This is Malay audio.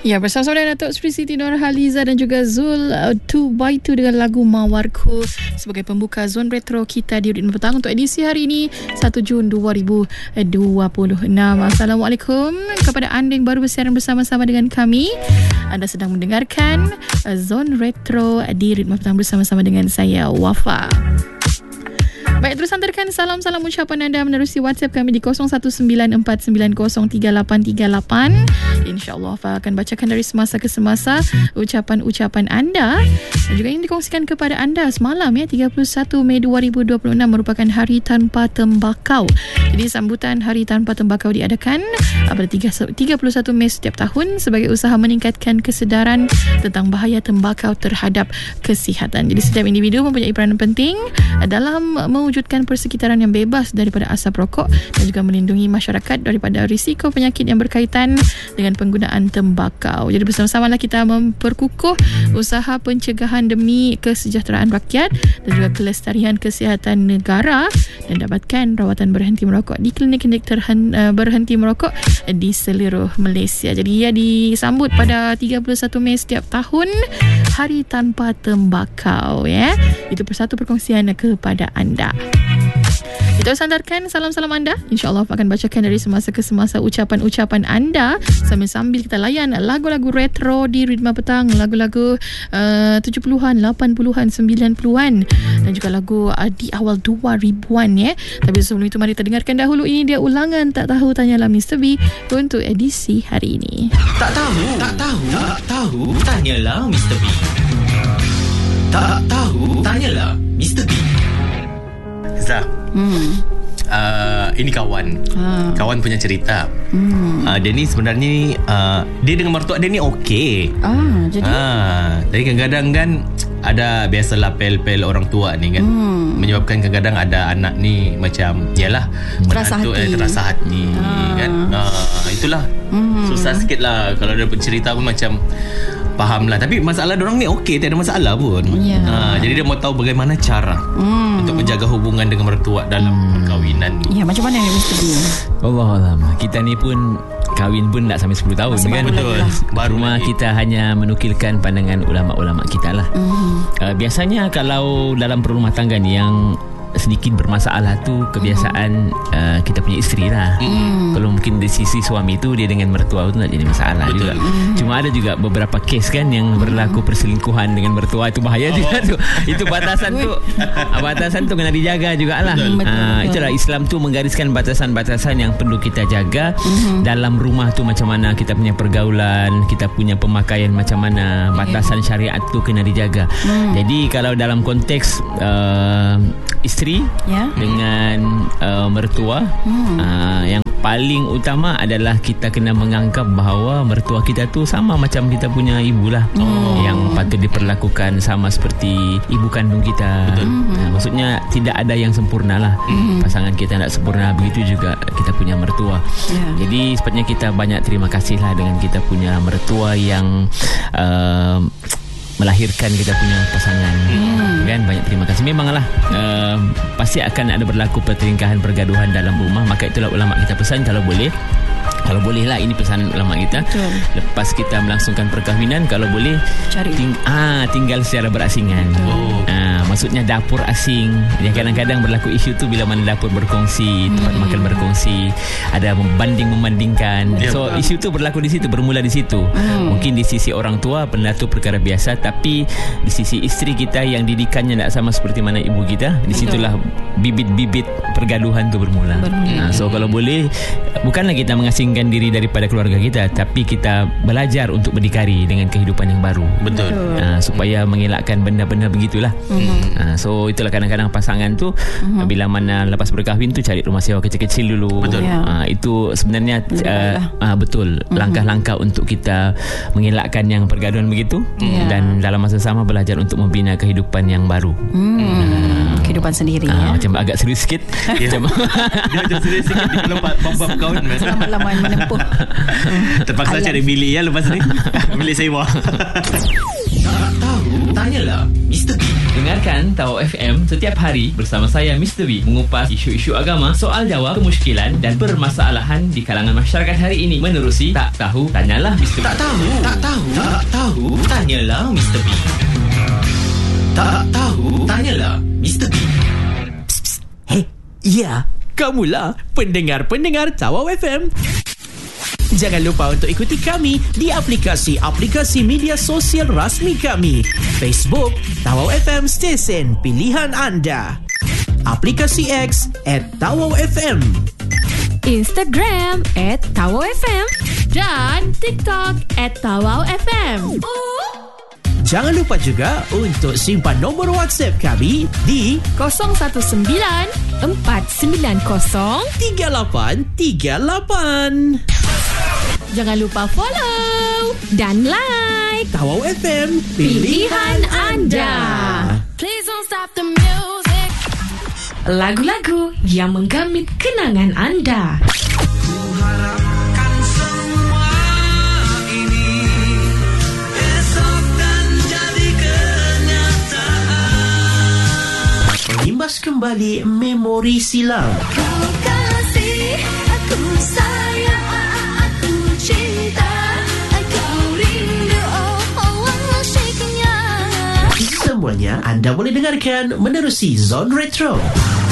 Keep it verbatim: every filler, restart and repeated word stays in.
Ya, bersama-sama dengan Datuk Sri Siti Nurhaliza dan juga Zul uh, two by two dengan lagu Mawarku sebagai pembuka Zon Retro kita di Ritma Petang untuk edisi hari ini satu Jun dua ribu dua puluh enam. Assalamualaikum kepada anda yang baru bersiaran bersama-sama dengan kami. Anda sedang mendengarkan uh, Zon Retro di Ritma Petang bersama-sama dengan saya, Wafa. Baik, terus hantarkan salam-salam ucapan anda menerusi WhatsApp kami di kosong satu sembilan empat sembilan kosong tiga lapan tiga lapan. InsyaAllah Fa akan bacakan dari semasa ke semasa ucapan-ucapan anda dan juga yang dikongsikan kepada anda semalam ya, tiga puluh satu Mei dua ribu dua puluh enam merupakan Hari Tanpa Tembakau. Jadi sambutan Hari Tanpa Tembakau diadakan pada tiga puluh satu Mei setiap tahun sebagai usaha meningkatkan kesedaran tentang bahaya tembakau terhadap kesihatan. Jadi setiap individu mempunyai peranan penting dalam mewujudkan persekitaran yang bebas daripada asap rokok dan juga melindungi masyarakat daripada risiko penyakit yang berkaitan dengan penggunaan tembakau. Jadi bersama-samalah kita memperkukuh usaha pencegahan demi kesejahteraan rakyat dan juga kelestarian kesihatan negara dan dapatkan rawatan berhenti merokok di klinik-klinik terhen, uh, berhenti merokok di seluruh Malaysia. Jadi ia disambut pada tiga puluh satu Mei setiap tahun Hari Tanpa Tembakau ya. Itu persatu perkongsian kepada anda. Kita sandarkan salam-salam anda. InsyaAllah akan bacakan dari semasa ke semasa ucapan-ucapan anda sambil-sambil kita layan lagu-lagu retro di Ritma Petang, lagu-lagu uh, tujuh puluhan, lapan puluhan, sembilan puluhan dan juga lagu uh, di awal dua ribuan ya. Tapi sebelum itu mari kita dengarkan dahulu ini dia ulangan Tak Tahu Tanyalah Mister B untuk edisi hari ini. Tak tahu, tak tahu, tak tahu, tanyalah Mister B. Tak tahu, tanyalah Mister B. Zah, hmm. uh, ini kawan ha. Kawan punya cerita. hmm. uh, Dia ni sebenarnya uh, dia dengan mertua dia ni okey. ah, Jadi uh, Tapi kadang-kadang kan ada biasalah pel-pel orang tua ni kan, hmm. menyebabkan kadang-kadang ada anak ni macam yalah terasa hati, eh, terasa hati ah. kan. uh, Itulah hmm. susah sikit lah kalau dia bercerita pun macam faham lah. Tapi masalah diorang ni okey, tak ada masalah pun. yeah. ha, Jadi dia mau tahu bagaimana cara hmm. untuk menjaga hubungan dengan mertua dalam hmm. perkahwinan ni. Ya, macam mana ni Mister B? Allahualam. Kita ni pun kahwin pun tak sampai sepuluh tahun. Masih kan? Betul. Baru Cuma lagi. Kita hanya menukilkan pandangan ulama-ulama kita lah. hmm. uh, Biasanya kalau dalam perumah tangga ni yang sedikit bermasalah tu kebiasaan mm. uh, kita punya isteri lah. mm. Kalau mungkin dari sisi suami tu dia dengan mertua tu tak jadi masalah. Betul. Juga mm. Cuma ada juga beberapa kes kan yang berlaku perselingkuhan dengan mertua. Itu bahaya oh. juga tu. Itu batasan tu batasan tu kena dijaga jugalah. uh, Itulah Islam tu menggariskan batasan-batasan yang perlu kita jaga. mm. Dalam rumah tu macam mana kita punya pergaulan, kita punya pemakaian macam mana, batasan syariat tu kena dijaga. mm. Jadi kalau dalam konteks uh, isteri ya. dengan uh, mertua, hmm. uh, yang paling utama adalah kita kena menganggap bahawa mertua kita tu sama macam kita punya ibu lah. oh. Yang patut diperlakukan sama seperti ibu kandung kita. Betul. Uh, maksudnya tidak ada yang sempurna lah. hmm. Pasangan kita tak sempurna, begitu juga kita punya mertua. yeah. Jadi sepatutnya kita banyak terima kasih lah dengan kita punya mertua yang uh, melahirkan kita punya pasangan. hmm. Kan, banyak terima kasih. Memanglah uh, pasti akan ada berlaku pertelingkahan, pergaduhan dalam rumah. Maka itulah ulama kita pesan kalau boleh, kalau boleh lah, ini pesanan ulama kita. Betul. Lepas kita melangsungkan perkahwinan, kalau boleh cari ting- ah, tinggal secara berasingan. oh. ah, Maksudnya dapur asing. Ya, kadang-kadang berlaku isu tu bila mana dapur berkongsi, tempat hmm. makan berkongsi, ada membanding-membandingkan. ya, So betul. Isu tu berlaku di situ, bermula di situ. hmm. Mungkin di sisi orang tua benda tu perkara biasa, tapi di sisi isteri kita yang didikannya tak sama seperti mana ibu kita, di situlah bibit-bibit pergaduhan tu bermula. Nah, so kalau boleh, bukanlah kita mengasingkan diri daripada keluarga kita, tapi kita belajar untuk berdikari dengan kehidupan yang baru. Betul. Uh, supaya mengelakkan benda-benda begitulah. Mm-hmm. Uh, so itulah kadang-kadang pasangan tu mm-hmm. bila mana lepas berkahwin tu cari rumah sewa kecil-kecil dulu. Betul. Uh, itu sebenarnya uh, uh, betul mm-hmm. langkah-langkah untuk kita mengelakkan yang pergaduhan begitu. mm. Dan dalam masa sama belajar untuk membina kehidupan yang baru. mm. uh, kehidupan sendiri. uh, ya. Macam agak serius sikit. Macam dia macam serius sikit di dalam bab-bab kahwin. Lama-lama menempuh. Terpaksa Alam. cari bilik ya lepas ni. Bilik sewa. Tak tahu, tanyalah Mister B. Dengarkan Tawau F M setiap hari bersama saya Mister B mengupas isu-isu agama, soal jawab, kemusykilan dan permasalahan di kalangan masyarakat hari ini menerusi Tak Tahu Tanyalah Mister B. Tak tahu, tak tahu, tak tahu, tanyalah Mister B. Tak tahu, tanyalah Mister B. Hei, ya, kamulah pendengar-pendengar Tawau F M. Jangan lupa untuk ikuti kami di aplikasi-aplikasi media sosial rasmi kami. Facebook, Tawau F M Stesen Pilihan Anda. Aplikasi X at Tawau F M. Instagram at Tawau F M. Dan TikTok at Tawau F M. Jangan lupa juga untuk simpan nombor WhatsApp kami di kosong satu sembilan empat sembilan kosong tiga lapan tiga lapan. Jangan lupa follow dan like Tawau F M, pilihan anda. Please don't stop the music. Lagu-lagu yang menggamit kenangan anda. Kuharapkan semua ini esok dan jadi kenyataan. mengimbas kembali memori silam. Kau kasih, aku sayang, aku cinta, aku rindu, oh, oh, oh, shaking ya. Semuanya anda boleh dengarkan menerusi Zone Retro.